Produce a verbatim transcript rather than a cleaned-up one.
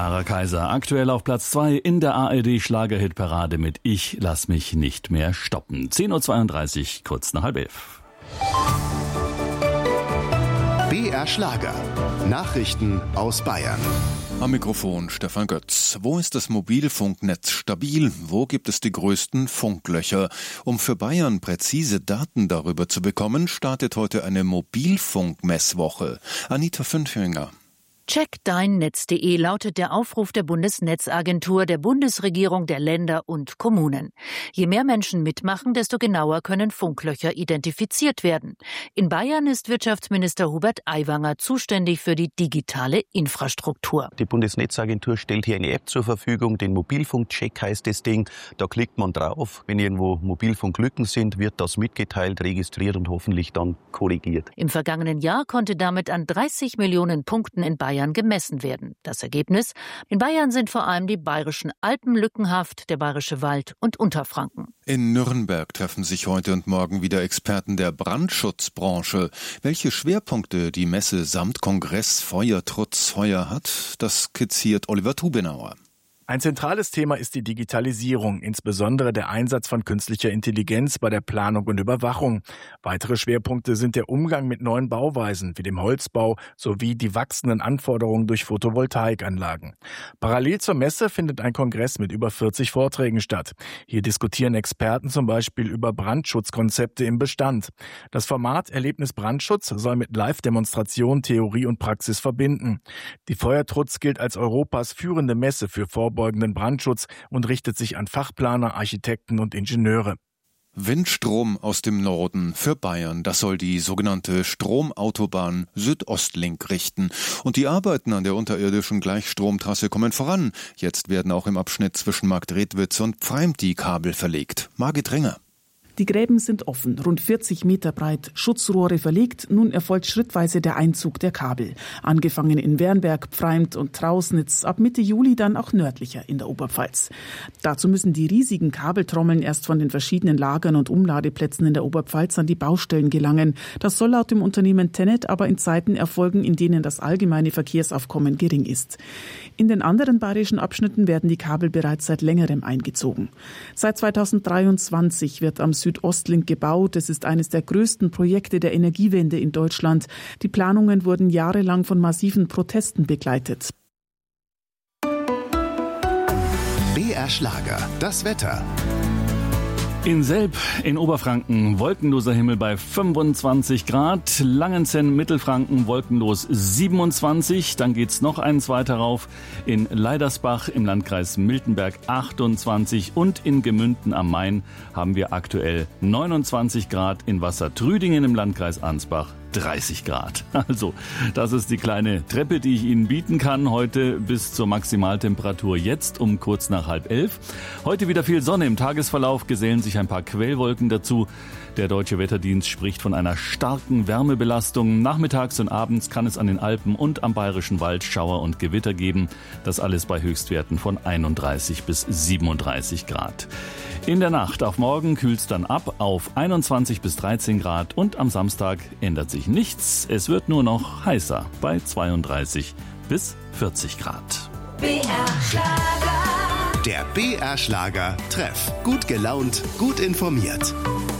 Sarah Kaiser, aktuell auf Platz zwei in der A R D-Schlagerhitparade mit Ich lass mich nicht mehr stoppen. zehn Uhr zweiunddreißig, kurz nach halb elf. B R Schlager. Nachrichten aus Bayern. Am Mikrofon Stefan Götz. Wo ist das Mobilfunknetz stabil? Wo gibt es die größten Funklöcher? Um für Bayern präzise Daten darüber zu bekommen, startet heute eine Mobilfunkmesswoche. Anita Fünfinger. check dein netz punkt de lautet der Aufruf der Bundesnetzagentur, der Bundesregierung, der Länder und Kommunen. Je mehr Menschen mitmachen, desto genauer können Funklöcher identifiziert werden. In Bayern ist Wirtschaftsminister Hubert Aiwanger zuständig für die digitale Infrastruktur. Die Bundesnetzagentur stellt hier eine App zur Verfügung, den Mobilfunkcheck heißt das Ding. Da klickt man drauf. Wenn irgendwo Mobilfunklücken sind, wird das mitgeteilt, registriert und hoffentlich dann korrigiert. Im vergangenen Jahr konnte damit an dreißig Millionen Punkten in Bayern gemessen werden. Das Ergebnis? In Bayern sind vor allem die bayerischen Alpen lückenhaft, der bayerische Wald und Unterfranken. In Nürnberg treffen sich heute und morgen wieder Experten der Brandschutzbranche. Welche Schwerpunkte die Messe samt Kongress Feuer trotz Feuer hat, das skizziert Oliver Tubenauer. Ein zentrales Thema ist die Digitalisierung, insbesondere der Einsatz von künstlicher Intelligenz bei der Planung und Überwachung. Weitere Schwerpunkte sind der Umgang mit neuen Bauweisen wie dem Holzbau sowie die wachsenden Anforderungen durch Photovoltaikanlagen. Parallel zur Messe findet ein Kongress mit über vierzig Vorträgen statt. Hier diskutieren Experten zum Beispiel über Brandschutzkonzepte im Bestand. Das Format Erlebnis Brandschutz soll mit Live-Demonstration Theorie und Praxis verbinden. Die Feuertrutz gilt als Europas führende Messe für Vorbeugenden Brandschutz und richtet sich an Fachplaner, Architekten und Ingenieure. Windstrom aus dem Norden für Bayern, das soll die sogenannte Stromautobahn Südostlink richten. Und die Arbeiten an der unterirdischen Gleichstromtrasse kommen voran. Jetzt werden auch im Abschnitt zwischen Marktredwitz und Pfreimd die Kabel verlegt. Margit Ringer. Die Gräben sind offen, rund vierzig Meter breit, Schutzrohre verlegt. Nun erfolgt schrittweise der Einzug der Kabel. Angefangen in Wernberg, Pfreimd und Trausnitz, ab Mitte Juli dann auch nördlicher in der Oberpfalz. Dazu müssen die riesigen Kabeltrommeln erst von den verschiedenen Lagern und Umladeplätzen in der Oberpfalz an die Baustellen gelangen. Das soll laut dem Unternehmen Tennet aber in Zeiten erfolgen, in denen das allgemeine Verkehrsaufkommen gering ist. In den anderen bayerischen Abschnitten werden die Kabel bereits seit längerem eingezogen. Seit zweitausenddreiundzwanzig wird am Südostlink gebaut. Es ist eines der größten Projekte der Energiewende in Deutschland. Die Planungen wurden jahrelang von massiven Protesten begleitet. B R Schlager, das Wetter. In Selb in Oberfranken wolkenloser Himmel bei fünfundzwanzig Grad, Langenzenn, Mittelfranken wolkenlos siebenundzwanzig, dann geht's noch eins weiter rauf, in Leidersbach im Landkreis Miltenberg achtundzwanzig und in Gemünden am Main haben wir aktuell neunundzwanzig Grad, in Wassertrüdingen im Landkreis Ansbach dreißig Grad. Also, das ist die kleine Treppe, die ich Ihnen bieten kann, heute bis zur Maximaltemperatur jetzt um kurz nach halb elf. Heute wieder viel Sonne im Tagesverlauf, gesellen sich ein paar Quellwolken dazu. Der Deutsche Wetterdienst spricht von einer starken Wärmebelastung. Nachmittags und abends kann es an den Alpen und am Bayerischen Wald Schauer und Gewitter geben. Das alles bei Höchstwerten von einunddreißig bis siebenunddreißig Grad. In der Nacht auf morgen kühlt es dann ab auf einundzwanzig bis dreizehn Grad und am Samstag ändert sich nichts. Es wird nur noch heißer bei zweiunddreißig bis vierzig Grad. B R Schlager. Der B R Schlager Treff. Gut gelaunt, gut informiert.